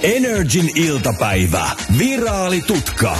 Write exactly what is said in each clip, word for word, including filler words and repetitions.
Energin iltapäivä. Viraalitutka.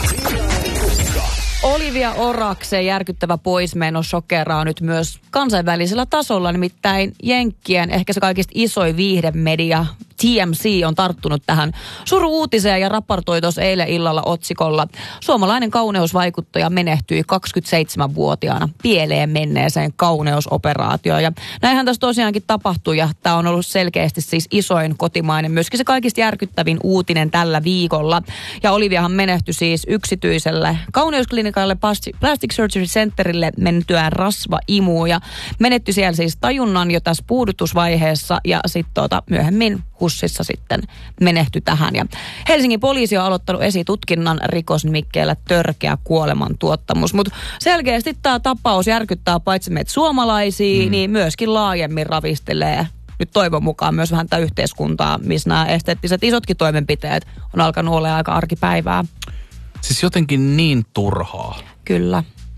Olivia Oraksen järkyttävä poismeno shokeraa nyt myös kansainvälisellä tasolla, nimittäin Jenkkien ehkä se kaikista isoin viihdemedia T M C on tarttunut tähän suru-uutiseen ja raportoi tuossa eilen illalla otsikolla: suomalainen kauneusvaikuttaja menehtyi kaksikymmentäseitsemänvuotiaana pieleen menneeseen kauneusoperaatioon. Ja näinhän tässä tosiaankin tapahtui, ja tämä on ollut selkeästi siis isoin kotimainen, myöskin se kaikista järkyttävin uutinen tällä viikolla. Ja Oliviahan menehtyi siis yksityiselle kauneusklinikalle Plastic Surgery Centerille mentyään rasvaimuun, ja menettyi siellä siis tajunnan jo tässä puudutusvaiheessa, ja sitten tuota, myöhemmin HUSissa sitten menehtyi tähän. Ja Helsingin poliisi on aloittanut esitutkinnan rikosnimikkeellä törkeä kuolemantuottamus. Mutta selkeästi tämä tapaus järkyttää paitsi meitä suomalaisia, mm. niin myöskin laajemmin ravistelee nyt toivon mukaan myös vähän tätä yhteiskuntaa, missä nämä esteettiset isotkin toimenpiteet on alkanut olla aika arkipäivää. Siis jotenkin niin turhaa. Kyllä.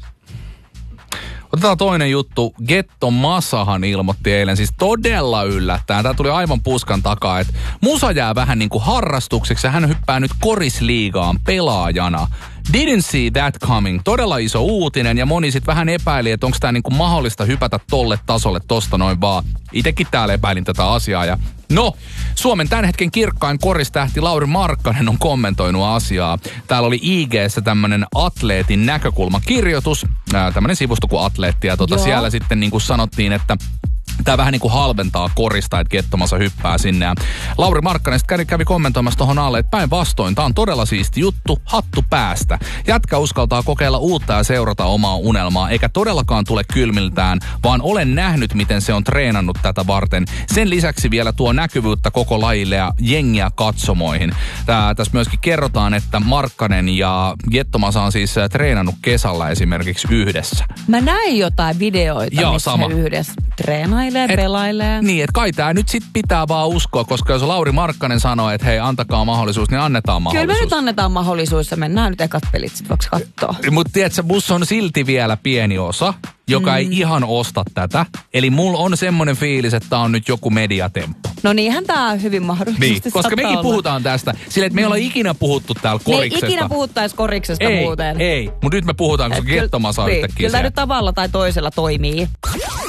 Otetaan toinen juttu. Getto Masahan ilmoitti eilen, siis todella yllättäen. Tämä tuli aivan puskan takaa, että musa jää vähän niin kuin harrastukseksi ja hän hyppää nyt korisliigaan pelaajana. Didn't see that coming. Todella iso uutinen ja moni sitten vähän epäili, että onko tämä niinku mahdollista hypätä tolle tasolle tosta noin vaan. Itekin täällä epäilin tätä asiaa ja no, Suomen tämän hetken kirkkain koristähti Lauri Markkanen on kommentoinut asiaa. Täällä oli I G:ssä tämmönen atleetin näkökulmakirjoitus, tämmönen sivusto kuin Atleetti ja tota siellä sitten niinku sanottiin, että tämä vähän niin kuin halventaa korista, että Getto Masa hyppää sinne. Ja Lauri Markkanen kävi, kävi kommentoimassa tuohon alle, että päinvastoin, tämä on todella siisti juttu, hattu päästä. Jätkä uskaltaa kokeilla uutta ja seurata omaa unelmaa, eikä todellakaan tule kylmiltään, vaan olen nähnyt, miten se on treenannut tätä varten. Sen lisäksi vielä tuo näkyvyyttä koko lajille ja jengiä katsomoihin. Tää, tässä myöskin kerrotaan, että Markkanen ja Getto Masa on siis treenannut kesällä esimerkiksi yhdessä. Mä näin jotain videoita, Joo, missä sama. he yhdessä treenailee. Et, pelailee. Niin, että kai tää nyt sit pitää vaan uskoa, koska jos Lauri Markkanen sanoo, että hei, antakaa mahdollisuus, niin annetaan mahdollisuus. Kyllä me nyt annetaan mahdollisuus ja mennään nyt ekat pelit sit voiko katsoa. Mutta tiedätkö, musta on silti vielä pieni osa, joka mm. ei ihan osta tätä. Eli mulla on semmoinen fiilis, että tää on nyt joku mediatemppu. No niinhän tää on hyvin mahdollisesti. Niin, koska mekin olla. puhutaan tästä. Sillä, että me ei olla ikinä puhuttu täällä koriksesta. Me ei ikinä puhuttaisi koriksesta ei, muuten. Ei, mutta nyt me puhutaan, koska Getto Masa on niin, yhtäkkiä kyllä se. nyt tavalla tai toisella toimii.